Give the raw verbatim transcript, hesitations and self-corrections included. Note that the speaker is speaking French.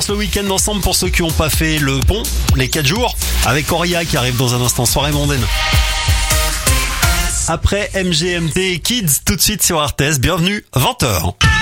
Le week-end ensemble pour ceux qui n'ont pas fait le pont, les quatre jours, avec Auria qui arrive dans un instant, soirée mondaine. Après M G M T Kids, tout de suite sur R T S, bienvenue, vingt heures.